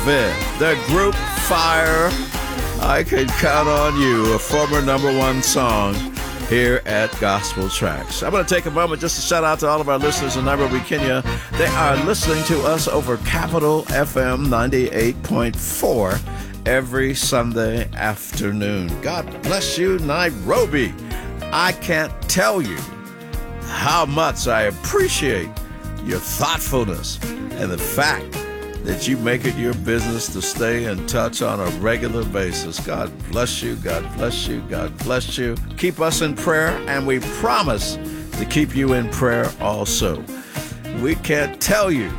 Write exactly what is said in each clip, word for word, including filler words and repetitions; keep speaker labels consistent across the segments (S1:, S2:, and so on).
S1: David, the group Fire. I Can Count on You, a former number one song here at Gospel Tracks. I'm going to take a moment just to shout out to all of our listeners in Nairobi, Kenya. They are listening to us over Capital F M ninety-eight point four every Sunday afternoon. God bless you, Nairobi. I can't tell you how much I appreciate your thoughtfulness and the fact that you make it your business to stay in touch on a regular basis. God bless you. God bless you. God bless you. Keep us in prayer, and we promise to keep you in prayer also. We can't tell you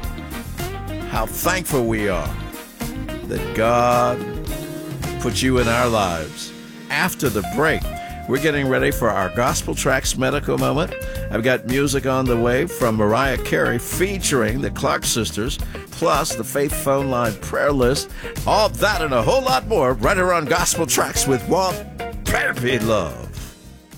S1: how thankful we are that God put you in our lives. After the break, we're getting ready for our Gospel Tracks Medical Moment. I've got music on the way from Mariah Carey featuring the Clark Sisters, plus the Faith Phone Line prayer list. All that and a whole lot more right here on Gospel Tracks with Walt Baby Love.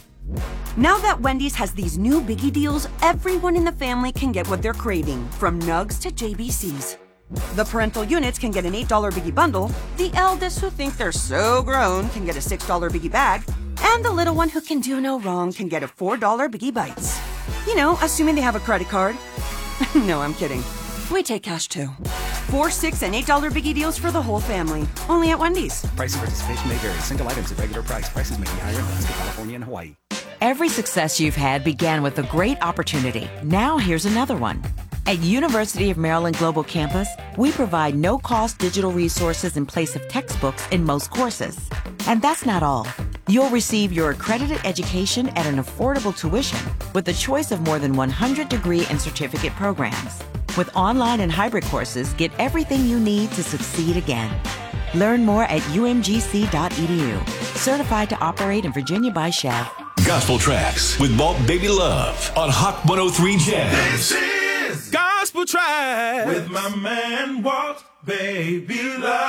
S2: Now that Wendy's has these new biggie deals, everyone in the family can get what they're craving, from nugs to J B Cs. The parental units can get an eight dollar biggie bundle, the eldest who think they're so grown can get a six dollar biggie bag, and the little one who can do no wrong can get a four dollar Biggie Bites. You know, assuming they have a credit card. No, I'm kidding. We take cash too. Four, six, and eight dollar Biggie deals for the whole family. Only at Wendy's.
S3: Price and participation may vary. Single items at regular price. Prices may be higher in Alaska, California, and Hawaii.
S4: Every success you've had began with a great opportunity. Now here's another one. At University of Maryland Global Campus, we provide no-cost digital resources in place of textbooks in most courses. And that's not all. You'll receive your accredited education at an affordable tuition with a choice of more than one hundred degree and certificate programs. With online and hybrid courses, get everything you need to succeed again. Learn more at U M G C dot E D U. Certified to operate in Virginia by Chev.
S5: Gospel Tracks with Walt Baby Love on Hot one oh three Jazz.
S6: This is Gospel Tracks with my man Walt Baby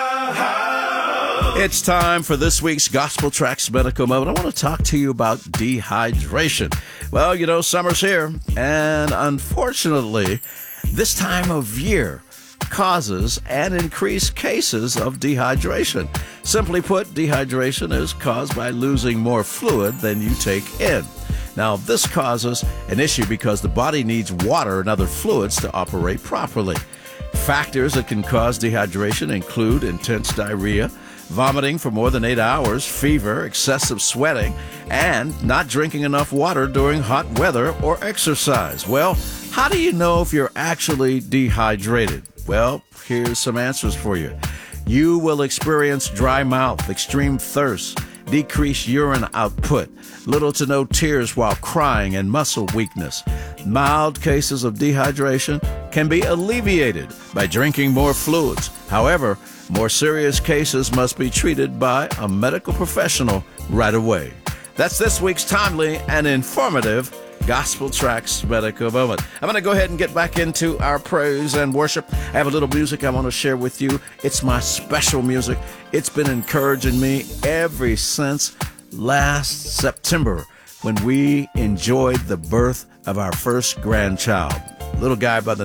S6: Love.
S1: It's time for this week's Gospel Tracks Medical Moment. I want to talk to you about dehydration. Well, you know, summer's here, and unfortunately, this time of year causes an increased cases of dehydration. Simply put, dehydration is caused by losing more fluid than you take in. Now, this causes an issue because the body needs water and other fluids to operate properly. Factors that can cause dehydration include intense diarrhea, vomiting for more than eight hours, fever, excessive sweating, and not drinking enough water during hot weather or exercise. Well, how do you know if you're actually dehydrated? Well, here's some answers for you. You will experience dry mouth, extreme thirst, decreased urine output, little to no tears while crying, and muscle weakness. Mild cases of dehydration can be alleviated by drinking more fluids. However, more serious cases must be treated by a medical professional right away. That's this week's timely and informative Gospel Tracks Medical Moment. I'm going to go ahead and get back into our praise and worship. I have a little music I want to share with you. It's my special music. It's been encouraging me ever since last September when we enjoyed the birth of our first grandchild. Little guy by the